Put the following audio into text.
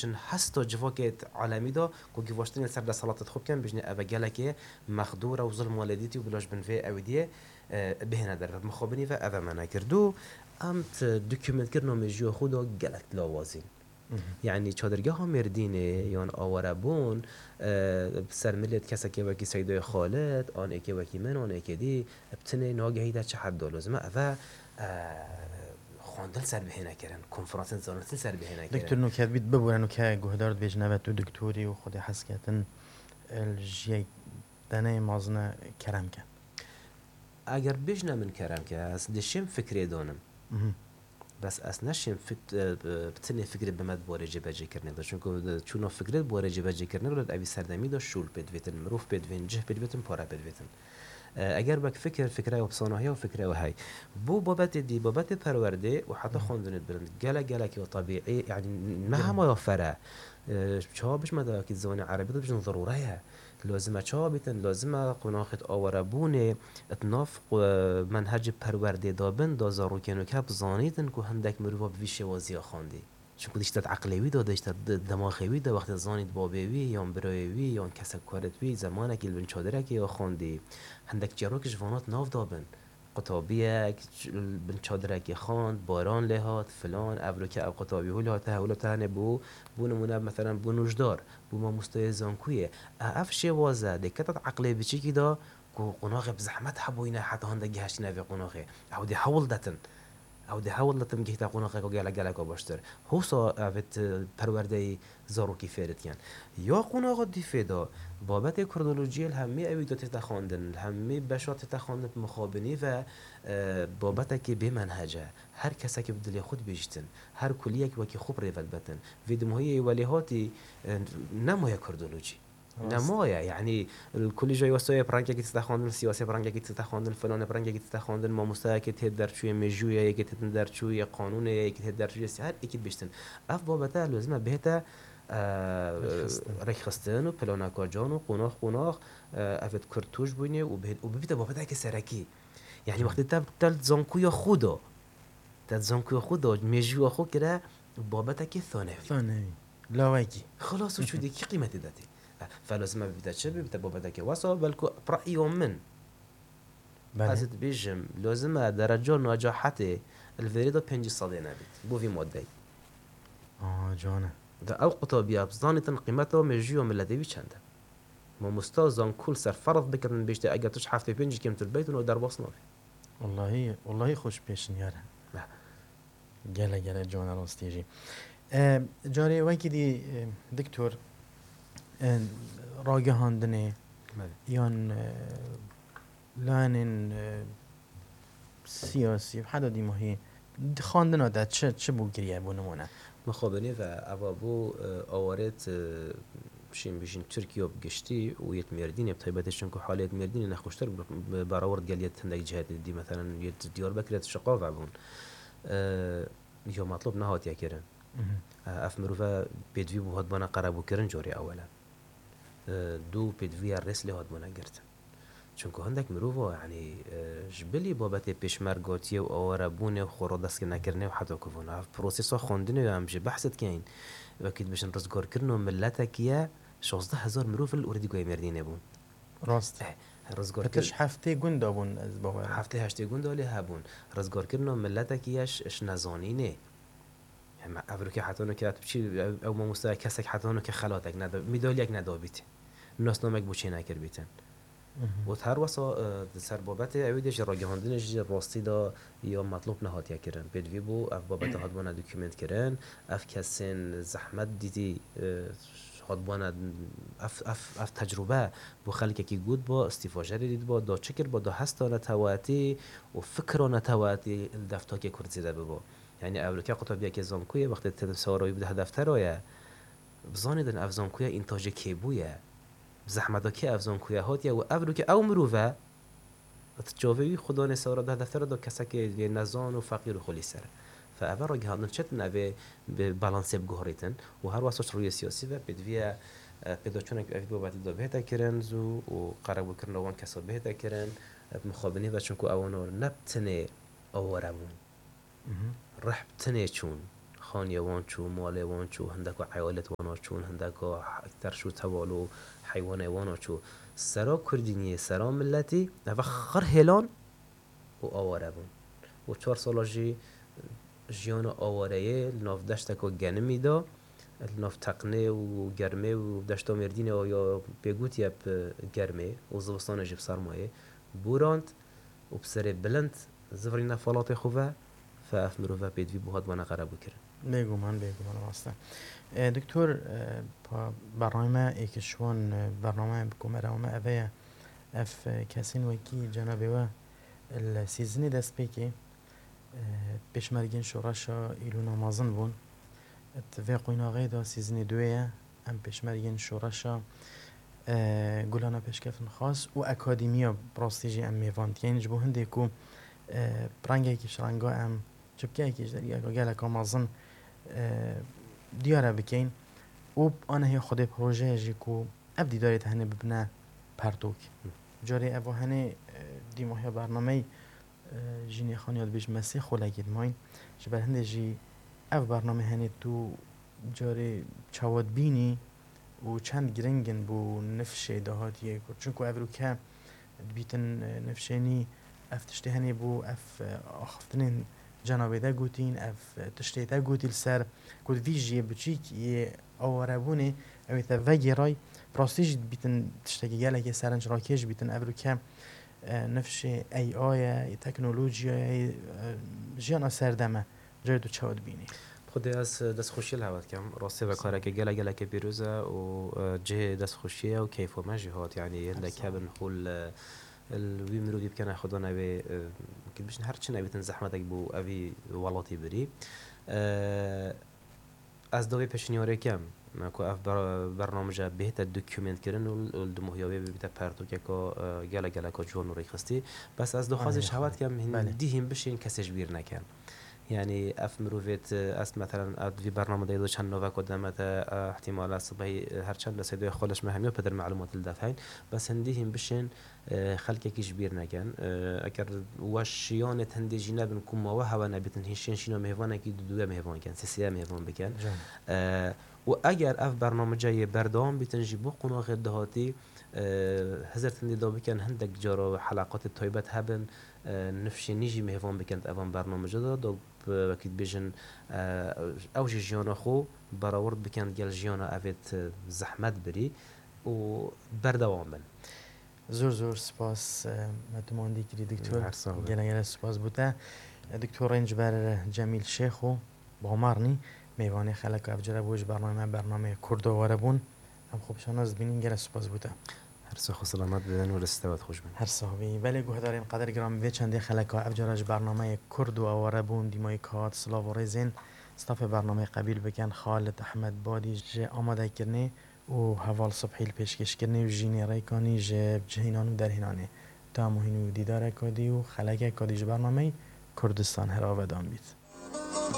بچن هست تا جواکت عالمی دا کو گواشتن سر دسالات خوب کن بجنه اوه گلکه مخدور و ظلم والدیتی و بلاش بنفه اویدیه بهنه در مخابنی و اوه منه کردو امت دوکیومنت کرنو مجیو خودو گلک لاوازین يعني چادرگاه ها مردینه یان آواره بون سر ملت کسی که وکی سیدای خالد آن اکی وکی من آن اکی دی ابتنه ناگهی در چه حد لازمه اوه خواندن سر بهینه کرن کنفرانس زانستی سر بهینه کرن دکتور نوکت بید ببورن نوکه گهدارد بیش نوت تو دکتوری و خودی حس کتن الجی دنه مازنه کرم کن اگر بیش نمن کرم که از دشم فکری دانم بس از نشیم بتنی فکر بمد بارجه بجه کرنه دا چون فکرت بارجه بجه کرنه ولد اوی سردمی دا شول بدویتن مروف بدوین جه بدویتن پارا بدویتن اگر بک فکره و بصانه و فکره و های بو بابت دی بابت پرورده و حتی خواندنت برند گله که طبیعی یعنی نه همه یافره چه بش مدار که زبان عربی دا بجن ضروره لازمه چه بیتن لازمه قناخت آوره بونه اتناف منهج پرورده دابن دا زاروکنو که بزانیدن که هندک مروفا بویشه وازی خواندی چون که دیشتت عقلوی دا دیشتت دماغوی دا وقت زانید بابوی یا برایوی یا کسک کارتوی زمانه که البن چادره که یا خواندی هندک جراک جوانات ناف دابن قطابیه بن چادره که خواند باران لهات فلان ابرو که اب قطابی هولا تهنه بو نمونه مثلا بو نوجدار بو ما مستوی زانکویه افشه وازه دکتت عقلی بچی که دا که قناغ بزحمت حبوینه حتی هندگی هشتینه وی قناغه او دی حول دتن او دی حول دتن گهتا قناغه که گله باشتر حوصا اوت پرورده زاروکی فیرت کن یا قناغ دی فیدا بابت کرنولوژی همه اوی دو تخواندن همه بشات تخواندن مخابنی و بابت که به منهجه هر کسی که بدلی خود بیشتن هر کلیه که وکی خوب ریفت بتن ویدموهی ولیهاتی نمویه کرنولوژی نمايه يعني كل جاي وسوي برانكا كي تستخدم السياسة برانكا كي تستخدم فلان برانكا كي تستخدم ما مستوى كي تهدر شوية مجوية كي تهدر شوية قانونية كي تهدر شوية سهل أكيد بيشتن أف بابته لازم بهته رخصتن و پلانکا جان و قناخ افت کرتوش بینه و ببیت بابته که سرکی یعنی وقتی تل زانکوی خدا مجوی خود کرده بابته که ثانوی لاوکی خلاص و شدی کی قیمتی داتی فلازم ببیت چه ببیت بابته که واسه بلکو رأی من ازت بیشم لازم درجه نجاحت الفريدة 500 نبيت بو في مودي جانه ده او قطابية بزانتن قيمته مجيو من الذي چنده ما مستازان كل سر فرض بكتن بيشتي اگر توش حفته بينجي كمت البيت ونو در باص نافي والله خوش بيشن ياره گله جانه راستيجي جاري وكي دي دكتور راجع هاندنه يان لانن سیاسی حدا دی ماهی خواندن داد چه بو گریه بو نمونه مخابنی و اوابو آوارت شیم بشین ترکیه بگشتی و یت مردین بطیبتشون که حالیت مردین نخوشتر براورد گلیت هندک جهت دی مثلا یت دیار بکرت شقاف عبون یا مطلوب نهات یا کرن اف مروفا بدوی بو هاد بانا قرابو کرن جوری اولا دو بدوی رسلی هاد بانا گرتن چونکه هندک مروفا یعنی جبلی بابت پیشمرگاتی و آواره بونه و خورا دست که نکرنه و حتی کفونه اف پروسیسا خوندنه و همچه بحثت کهین وکید بشن رزگار کرنه و ملتا کیه 16,000 مروف الاوردی گوی مردینه بون راست رزگار کرنه هفته گنده بون از باور هفته هشته گنده ولی هبون رزگار کرنه و ملتا کیهش اش نزانینه افرو که حتی نو که بچی او ما مستوى کسک حتی نو که خلاتک ندا میدالیک ندا بیت ناس نامک بوچه نکر بیتن و هر واسه سر بابت اویدش راگهاندنش راستی دا یا مطلوب نهات یا کرن بدوی بو اف بابت هادبانه دوکیومنت کرن اف کسین زحمت دیدی هادبانه اف تجربه بو خلقه کی گود با استفاجری دید با دا چکر با دا هستانه تواتی و فکرانه تواتی دفتا که کرد زیده ببا یعنی اولوکه قطابیه که زانکویه وقتی تدساروی بده دفترایه بزانیدن اف زانکویه انتاج کی بویه زحمت که افزان کویه هات یا و افرو که او مروفه تجاوی خدا نسارا ده دفتر دو کسی که نزان و فقیر و خلی سر فاول را گهاندن چت نوی به بالانس بگهریتن و هر واسه روی سیاسی و بدویه پیدا چونک افید بابت دا بهتا کرن زو و قرار کرن وان کسا بهتا کرن مخابنی و چونکو اوانو نبتنه آوارمون رحبتنه چون خانیه وان چو مال وان چو هندک و عیالت وانا چون هندک و اکتر شو توالو حیوان وانا چو سرا کردینیه سرا ملتی و خر هلان و آواره بون و 4 سالا جی جیان آواره ناف دشتک و گنمی دا ناف تقنه و گرمه و دشتا مردین یا بگوتی اب گرمه و زوستان جب سرمایه بوراند و بسر بلند زفرین فالات خوبه فاف مروفه بیدوی بوهاد وانا قربو کرد بگو من واسطه دکتر با برنامه ایکشوان برنامه بکومه رومه اوه اف کسین وکی جنابه و السیزنی دست پیکی پیشمرگین شوراشا ایلو نمازن بون اتفاق قویناغی دا سیزنی دویه ام پیشمرگین شوراشا گولانا پیشکفن خاص و اکادیمیا براستیجی ام میواند یعنی جبو هنده کو برنگه کش رنگا ام چبکه کش دریه که گله که مازن دیاره بکین و آنه هی خود پروژه جی کو اب دیداریت هنه ببنه پرتوک جاری اوه هنه دیماهی برنامه جینی خانیاد بیش مسیح خلاقید ماین جبر هنده جی او برنامه هنه تو جاری چواد بینی و چند گرنگن بو نفشه دهاتیه چونکو او رو که بیتن نفشینی اف تشتی هنه بو اف آخفتنین جنابه دا گوتین اف تشتی دا گوتیل سر کود ویجیه بچیک یه آواره بونه اوی تا وگی رای پراستیج بیتن تشتگی گله که سرنج راکش بیتن او رو که نفش ای آیا تکنولوژیا جیانا سردمه جای دو چهاد بینی خودی از دست خوشی لحظت کم راسته و کاره که گله که بیروزه و جه دست خوشیه و کیف و مجهات یعنی هنده بن خول الوی مرودی بکنه خدا نوی که بشن هر چی نویتن زحمتک بو اوی ولاتی بری از دوی پشنیاره کم که اف برنامه بهت دوکیومنت کردن و دموهیابی بیت پرتو که گله که جوان رو ریخستی بس از دو خازش هوات کم هندیهم بشین کسش بیر نکن يعني اف مروفيت اس مثلا في برنامج دايدو چند نوع قدامت احتمال صبحي هر چند سيدو خولش مهمه بدر معلومات الدافعين بس هنديهم بشن خلق كيش بير نكن اگر وشيانه هندي جناب كم وهو نبيتن هيشين شنو مهوانه كي دو مهوان كان سيسيا مهوان بكن و اگر اف برنامج جاي بردام بتنجي بو قناغ دهاتي هزرت هندي دو بكن هندك جارو حلقات التويبات هبن نفشي نيجي مهوان بكنت اوان برنامج دو وكيد بيجن او جيانا خو براورد بكن گل جيانا اويت زحمت بري و بردوام بن زور سپاس متماندی کردی دکتر گله سپاس بوده دکتر رنج بر جمیل شیخو بامرنی میوانی خلق افجره بوش برنامه کرد و عربون هم خوب شناس بینین گله سپاس بوده هر سخو سلامت بدن و رستوات خوش بن هر صحابی ولی گوهدارین قدر گرام وی چنده خلق افجرج برنامه کرد و عربون دیمای کات سلاو و ریزین استاف برنامه قبیل بکن خالد احمد بادی جه آماده کرنه و حوال صبحی پیشکش کرنه و جینی ریکانی جه جهینان و درهینانه تا مهینو دیدار کادی و خلق کادیج برنامه کردستان هر آبادان بید